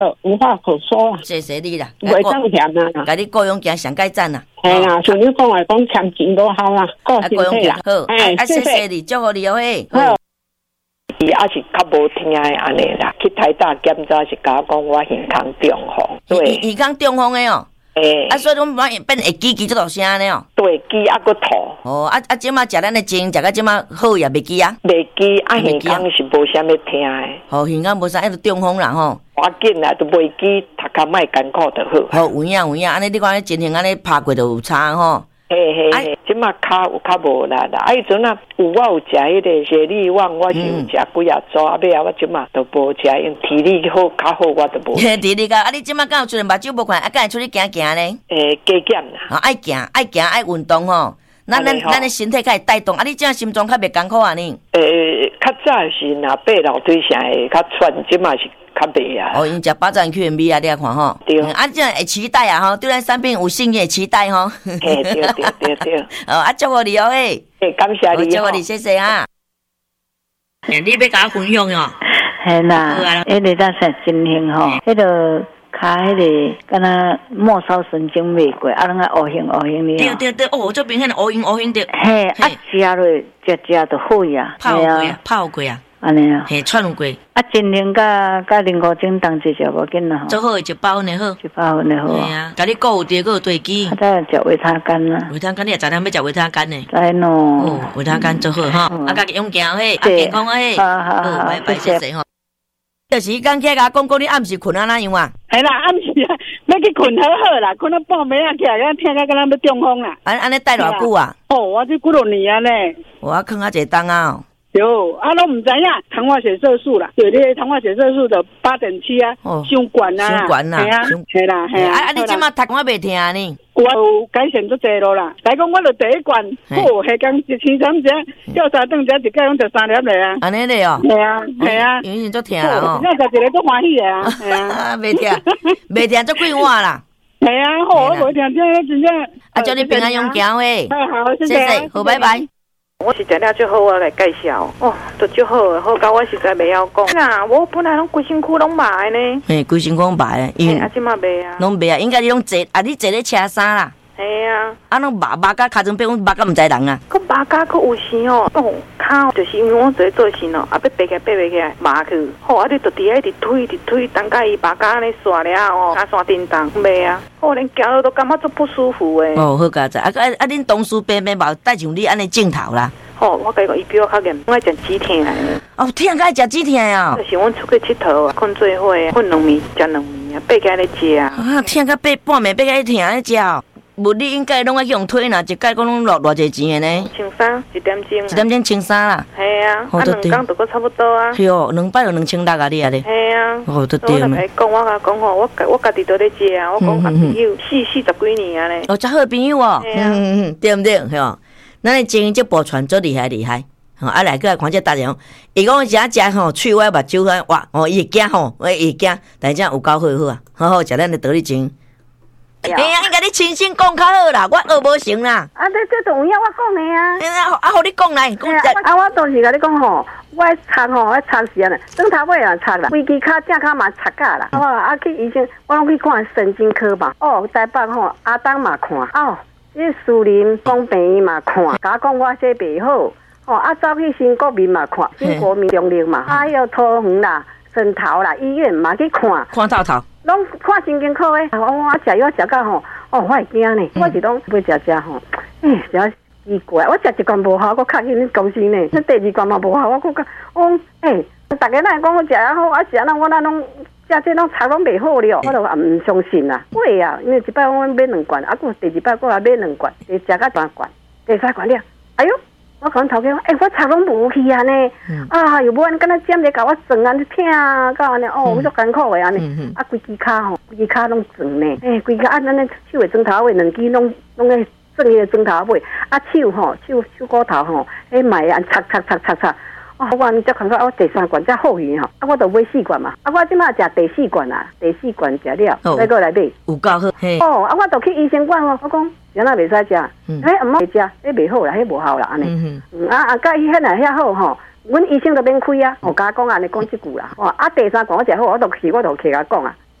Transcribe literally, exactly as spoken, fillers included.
无话可说啊。 谢谢你啦， 袂当嫌啊。 甲你各样行上改赞啦。 系啦，像你讲的，讲强钱都好啦，顾身体啦。 好，哎，谢谢你，祝福你哦嘿。 好。 伊也是较无听的安尼啦，去台大检查是甲我讲我健康中风，对， 健康中风的哦。诶，啊，所以拢变变会记记这大声呢哦。 对，记啊个吐。 哦，啊啊，即马食咱的精，食到即马好也袂记啊。 袂记，啊，耳孔是无啥物听的。 哦，耳孔无啥，迄个中风啦吼。 赶紧啦，都袂记，读较莫艰苦就好。 好，有影有影，安尼你看你情形安尼拍过就有差吼。 嘿嘿嘿，即马骹有较无力啦。啊，迄阵啊，有我有食迄个雪利旺，我是有食几啊组，啊尾啊我即马都无食，因体力好较好，我都无。 体力较，啊你即马敢有出来目睭无看，啊敢会出去行行咧？ 诶，加减啦。 啊，爱行爱行爱运动吼，咱咱咱的身体较会带动，啊你即马心脏较袂艰苦啊你？ 诶，较早是若爬楼梯上会较喘，即马是。较袂啊！ 哦，因食八珍 Q M B 啊，你来看吼。 对。 啊，这样会期待啊吼，对咱产品有信任期待吼。 嘿，对对对对。 哦，啊，祝福你哦嘿。 嘿，感谢你。 祝福你，谢谢啊。你要甲我分享哦。 系啦，迄个咱是真兴吼，迄个骹迄个敢若末梢神经未过，啊，拢啊乌形乌形哩。 对对对，哦，这边迄个乌形乌形的。 嘿，啊，食落食食就好呀。 泡过啊，泡过啊。 安尼啊， 嘿，串过。 啊，真灵甲甲零五钟同一食无紧啦。 做好一包呢好， 一包呢好。 系啊，甲你顾有地，顾有对机。 啊，再食维他干啦。 维他干，你也知影要食维他干呢？ 知喏。 哦，维他干做好哈，啊，家己用行嘿，啊，健康嘿。 好好好， 拜拜，谢谢吼。就是刚起来甲讲讲，你暗时困啊哪样啊？ 系啦，暗时啊，要去困好好啦，困到半暝啊起来，咱听甲敢若要中风啦。 安安尼待偌久啊？ 哦，我这几落年啊呢。 我囥啊一个档啊。 有，啊，拢唔知影糖化血色素啦，对咧，糖化血色素的八点七啊，伤管啊， 伤管啦， 系啊，系啦，系啊。 啊，你即马读我袂听呢？ 我有改善足侪咯啦。来讲，我著第一罐，哦，下工一千三只，吊三顿只，一盖拢着三粒咧啊。 安尼咧哦。 系啊，系啊。 因为足听啦吼。 现在十一个足欢喜诶啊，系啊。袂听，袂听足几碗啦。 系啊，好，我袂听，真真正。 啊，祝你平安勇行喂。 好好，谢谢，好，拜拜。 我是食了最好，我来介绍哦，都最好的，好到我实在袂晓讲。啊，我本来拢规身躯拢麻的呢。 嘿，规身躯拢麻的，因为啊，即马袂啊。 拢袂啊，应该你拢坐，啊，你坐咧车衫啦。 系啊。 啊，拢麻麻甲尻川变，阮麻甲毋知人啊。 佮麻甲佮有时哦，哦，骹就是因为我做做事哦，啊，要爬起来爬袂起来，麻去。好，啊，你着伫遐一直推，一直推，等甲伊麻甲安尼刷了哦，骹山叮当，袂啊。我连行路都感觉足不舒服诶。 哦，好佳哉，啊啊啊！恁同事变变无带像你安尼镜头啦。 哦，我甲伊讲，伊比我较严，我爱食止疼诶。 哦，疼甲爱食止疼啊！ 就是阮出去佚佗啊，困做伙啊，困两暝食两暝啊，爬起来咧食啊。 啊，疼甲爬半暝，爬起来疼咧食哦。无你应该拢爱用推呐，一盖讲拢偌偌济钱诶呢？ 穿衫一点钟。一点钟穿衫啦。 系啊，啊两工就搁差不多啊。 是哦，两摆就两千六啊，你啊咧。 系啊。 哦，都对嘛。 我讲，我甲讲吼，我我家己都咧食啊，我讲朋友四四十几年啊咧。 哦，遮好朋友哦。嗯嗯嗯，对毋对？嘿哦，咱诶经营这部传做厉害厉害。吼，啊来个看这大人，伊讲食食吼，喙歪目睭歪，哇，哦伊会惊吼，伊会惊，但是有够好好啊，好好食咱的得力精。哎呀，应该你亲身讲较好啦，我学无成啦。 啊，这这重要我讲的啊。 哎呀，啊，互你讲来，讲啊，啊，我当时甲你讲吼，我擦吼，我擦时啊，转头尾啊擦啦，规支骹正骹嘛擦架啦。啊，啊去医生，我拢去看神经科吧。哦，台北吼，阿东嘛看，哦，这树林公病院嘛看，甲我讲我这袂好。哦，啊，走去新国民嘛看，新国民中立嘛，还有桃园啦、汕头啦，医院嘛去看， 看透透， 拢看神经科诶。我我食药食到吼，哦，我会惊呢，我是拢要食食吼，哎，食奇怪，我食一罐无效，我较去恁公司呢，那第二罐嘛无效，我讲讲，我哎，大家哪会讲我食啊好，啊食那我那拢食这拢查拢袂好了，我就也唔相信啦。会啊，因为一摆我买两罐，啊，过第二摆我也买两罐，食到三罐，第三罐了，哎哟。我讲头家讲，哎、欸，我查拢无去啊呢，嗯、啊，又无安，敢若针咧甲我撞啊，疼啊，到安尼，哦，我足艰苦诶安尼，啊，规支骹吼，规支骹拢撞呢，哎、欸，规支啊，咱咧手诶指头尾两支拢拢咧撞迄个指头尾，啊，手吼，手手骨头吼，迄卖啊，擦擦擦擦擦，哦，我安尼才感觉我第三罐才好去吼，啊，我著买四罐嘛，啊，我即马食第四罐啊，第四罐食了，再过来买， 有够好，嘿， 哦，啊，我著去医生馆哦，我讲。原来袂使食，迄毋好食，迄袂好啦，迄无效啦，安尼。啊啊，甲伊迄若遐好吼，阮医生都免开啊，我甲我讲安尼讲即句啦。哦，啊第三罐我食好，我著去，我著去甲讲啊。